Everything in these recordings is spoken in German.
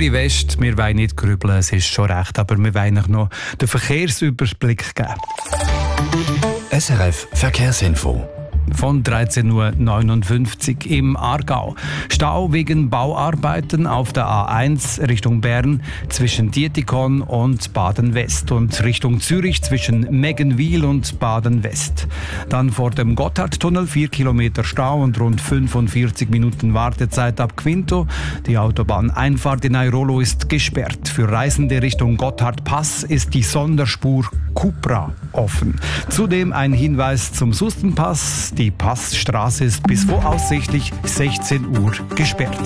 Zürich West, wir wollen nicht grübeln, es ist schon recht, aber wir wollen euch noch den Verkehrsüberblick geben. SRF Verkehrsinfo. Von 13.59 Uhr im Aargau. Stau wegen Bauarbeiten auf der A1 Richtung Bern zwischen Dietikon und Baden-West und Richtung Zürich zwischen Meggenwil und Baden-West. Dann vor dem Gotthardtunnel 4 Kilometer Stau und rund 45 Minuten Wartezeit ab Quinto. Die Autobahneinfahrt in Airolo ist gesperrt. Für Reisende Richtung Gotthardpass ist die Sonderspur Cupra offen. Zudem ein Hinweis zum Sustenpass. Die Passstraße ist bis voraussichtlich 16 Uhr gesperrt.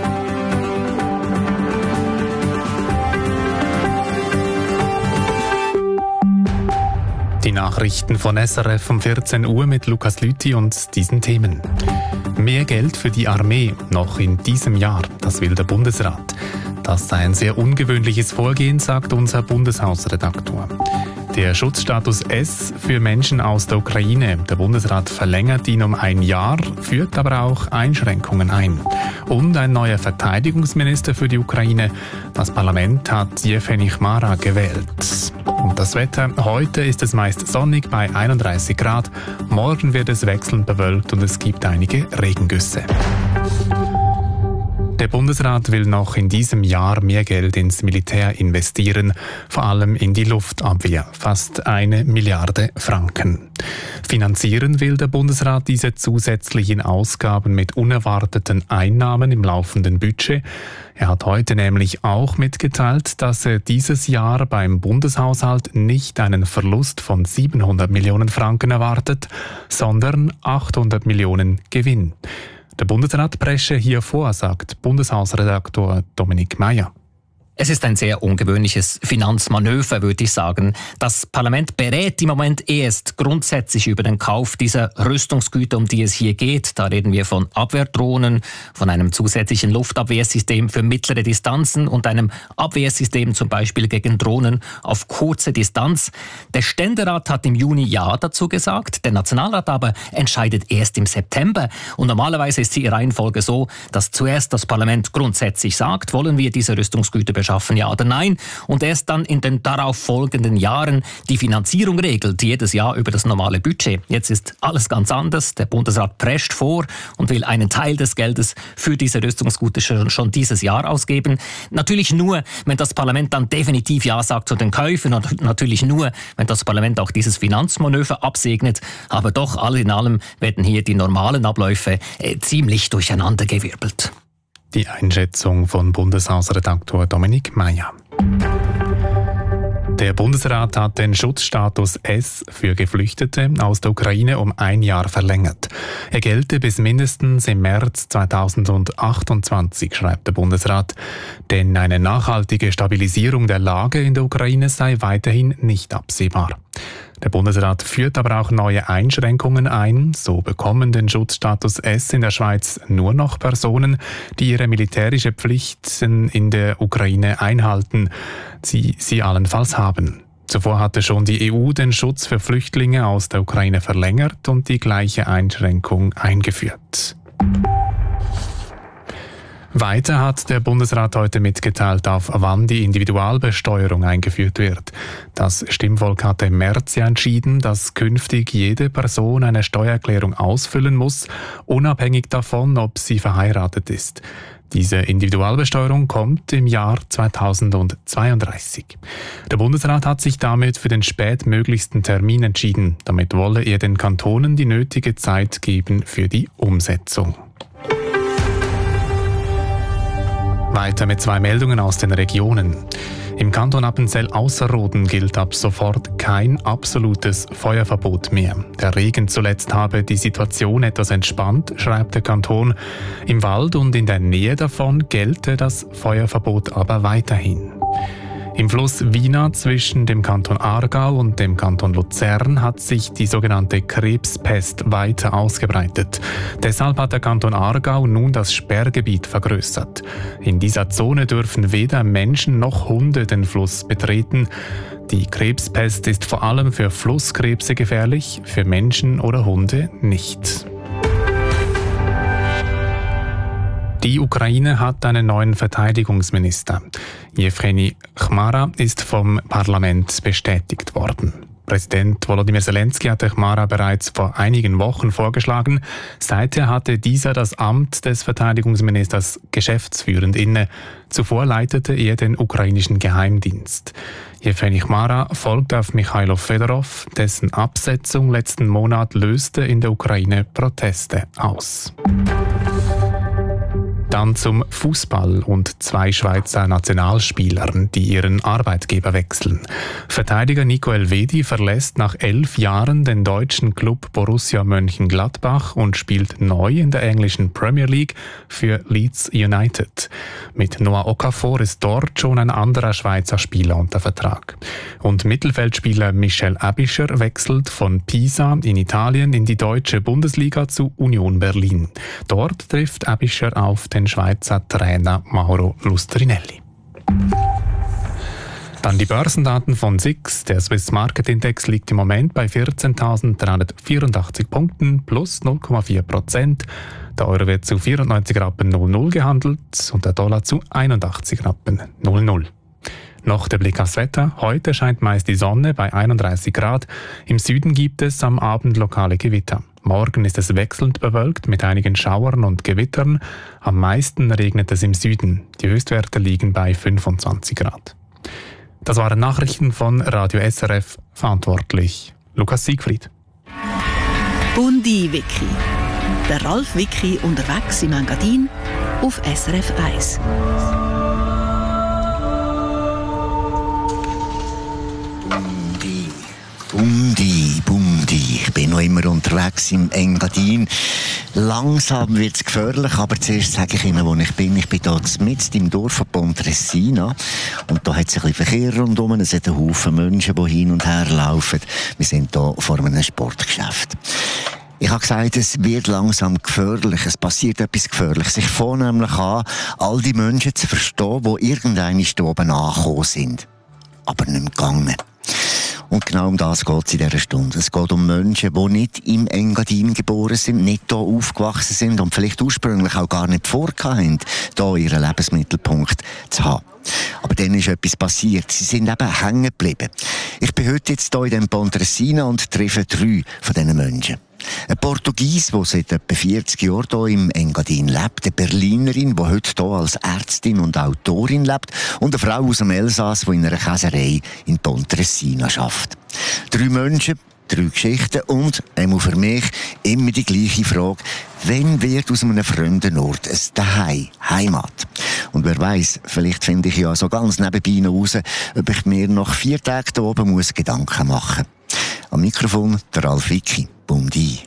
Die Nachrichten von SRF um 14 Uhr mit Lukas Lüthi und diesen Themen. Mehr Geld für die Armee noch in diesem Jahr, das will der Bundesrat. Das sei ein sehr ungewöhnliches Vorgehen, sagt unser Bundeshausredaktor. Der Schutzstatus S für Menschen aus der Ukraine. Der Bundesrat verlängert ihn um ein Jahr, führt aber auch Einschränkungen ein. Und ein neuer Verteidigungsminister für die Ukraine. Das Parlament hat Jevgeny Chmara gewählt. Und das Wetter. Heute ist es meist sonnig bei 31 Grad. Morgen wird es wechselnd bewölkt und es gibt einige Regengüsse. Der Bundesrat will noch in diesem Jahr mehr Geld ins Militär investieren, vor allem in die Luftabwehr, fast 1 Milliarde Franken. Finanzieren will der Bundesrat diese zusätzlichen Ausgaben mit unerwarteten Einnahmen im laufenden Budget. Er hat heute nämlich auch mitgeteilt, dass er dieses Jahr beim Bundeshaushalt nicht einen Verlust von 700 Millionen Franken erwartet, sondern 800 Millionen Gewinn. Der Bundesrat presche hier vor, sagt Bundeshausredaktor Dominik Meyer. Es ist ein sehr ungewöhnliches Finanzmanöver, würde ich sagen. Das Parlament berät im Moment erst grundsätzlich über den Kauf dieser Rüstungsgüter, um die es hier geht. Da reden wir von Abwehrdrohnen, von einem zusätzlichen Luftabwehrsystem für mittlere Distanzen und einem Abwehrsystem zum Beispiel gegen Drohnen auf kurze Distanz. Der Ständerat hat im Juni Ja dazu gesagt, der Nationalrat aber entscheidet erst im September. Und normalerweise ist die Reihenfolge so, dass zuerst das Parlament grundsätzlich sagt, wollen wir diese Rüstungsgüter beschaffen, ja oder nein, und erst dann in den darauf folgenden Jahren die Finanzierung regelt, jedes Jahr über das normale Budget. Jetzt ist alles ganz anders. Der Bundesrat prescht vor und will einen Teil des Geldes für diese Rüstungsgüter schon dieses Jahr ausgeben. Natürlich nur, wenn das Parlament dann definitiv Ja sagt zu den Käufen und natürlich nur, wenn das Parlament auch dieses Finanzmanöver absegnet. Aber doch, alles in allem werden hier die normalen Abläufe ziemlich durcheinandergewirbelt. Die Einschätzung von Bundeshausredaktor Dominik Meyer. Der Bundesrat hat den Schutzstatus S für Geflüchtete aus der Ukraine um 1 Jahr verlängert. Er gelte bis mindestens im März 2028, schreibt der Bundesrat. Denn eine nachhaltige Stabilisierung der Lage in der Ukraine sei weiterhin nicht absehbar. Der Bundesrat führt aber auch neue Einschränkungen ein. So bekommen den Schutzstatus S in der Schweiz nur noch Personen, die ihre militärische Pflichten in der Ukraine einhalten, sie allenfalls haben. Zuvor hatte schon die EU den Schutz für Flüchtlinge aus der Ukraine verlängert und die gleiche Einschränkung eingeführt. Weiter hat der Bundesrat heute mitgeteilt, auf wann die Individualbesteuerung eingeführt wird. Das Stimmvolk hatte im März ja entschieden, dass künftig jede Person eine Steuererklärung ausfüllen muss, unabhängig davon, ob sie verheiratet ist. Diese Individualbesteuerung kommt im Jahr 2032. Der Bundesrat hat sich damit für den spätmöglichsten Termin entschieden. Damit wolle er den Kantonen die nötige Zeit geben für die Umsetzung. Weiter mit 2 Meldungen aus den Regionen. Im Kanton Appenzell-Ausserrhoden gilt ab sofort kein absolutes Feuerverbot mehr. Der Regen zuletzt habe die Situation etwas entspannt, schreibt der Kanton. Im Wald und in der Nähe davon gelte das Feuerverbot aber weiterhin. Im Fluss Wiener zwischen dem Kanton Aargau und dem Kanton Luzern hat sich die sogenannte Krebspest weiter ausgebreitet. Deshalb hat der Kanton Aargau nun das Sperrgebiet vergrößert. In dieser Zone dürfen weder Menschen noch Hunde den Fluss betreten. Die Krebspest ist vor allem für Flusskrebse gefährlich, für Menschen oder Hunde nicht. Die Ukraine hat einen neuen Verteidigungsminister. Jewgeni Chmara ist vom Parlament bestätigt worden. Präsident Volodymyr Zelensky hatte Chmara bereits vor einigen Wochen vorgeschlagen. Seither hatte dieser das Amt des Verteidigungsministers geschäftsführend inne. Zuvor leitete er den ukrainischen Geheimdienst. Jewgeni Chmara folgt auf Michailo Fedorov, dessen Absetzung letzten Monat löste in der Ukraine Proteste aus. Dann zum Fußball und 2 Schweizer Nationalspielern, die ihren Arbeitgeber wechseln. Verteidiger Nico Elvedi verlässt nach 11 Jahren den deutschen Club Borussia Mönchengladbach und spielt neu in der englischen Premier League für Leeds United. Mit Noah Okafor ist dort schon ein anderer Schweizer Spieler unter Vertrag. Und Mittelfeldspieler Michel Aebischer wechselt von Pisa in Italien in die deutsche Bundesliga zu Union Berlin. Dort trifft Aebischer auf den Schweizer Trainer Mauro Lustrinelli. Dann die Börsendaten von SIX. Der Swiss Market Index liegt im Moment bei 14.384 Punkten plus 0,4%. Der Euro wird zu 94,00 Rappen gehandelt und der Dollar zu 81,00 Rappen. Noch der Blick aufs Wetter. Heute scheint meist die Sonne bei 31 Grad. Im Süden gibt es am Abend lokale Gewitter. Morgen ist es wechselnd bewölkt mit einigen Schauern und Gewittern. Am meisten regnet es im Süden. Die Höchstwerte liegen bei 25 Grad. Das waren Nachrichten von Radio SRF, verantwortlich Lukas Siegfried. Bundi Wiki. Der Ralf Wiki unterwegs im Engadin auf SRF 1. Bundi. Ich bin noch immer unterwegs im Engadin. Langsam wird es gefährlich, aber zuerst sage ich Ihnen, wo ich bin. Ich bin hier mitten im Dorf von Pontresina. Und da hat es ein bisschen Verkehr rundherum. Es sind ein Haufen Menschen, die hin und her laufen. Wir sind hier vor einem Sportgeschäft. Ich habe gesagt, es wird langsam gefährlich. Es passiert etwas Gefährliches. Ich fange nämlich an, all die Menschen zu verstehen, die irgendwann hier oben angekommen sind. Aber nicht mehr gegangen. Und genau um das geht es in dieser Stunde. Es geht um Menschen, die nicht im Engadin geboren sind, nicht hier aufgewachsen sind und vielleicht ursprünglich auch gar nicht vorhatten, hier ihren Lebensmittelpunkt zu haben. Aber dann ist etwas passiert. Sie sind eben hängen geblieben. Ich bin heute jetzt hier in dem Pontresina und treffe 3 von diesen Menschen. Ein Portugies, der seit etwa 40 Jahren hier im Engadin lebt, eine Berlinerin, die heute hier als Ärztin und Autorin lebt und eine Frau aus dem Elsass, die in einer Käserei in Pontresina arbeitet. 3 Menschen, 3 Geschichten und, einmal für mich, immer die gleiche Frage: Wann wird aus einem fremden Ort ein Zuhause, Heimat? Und wer weiss, vielleicht finde ich ja so ganz nebenbei noch raus, ob ich mir nach 4 Tagen hier oben Gedanken machen muss. Am Mikrofon der Ralf Wicki. Bundi.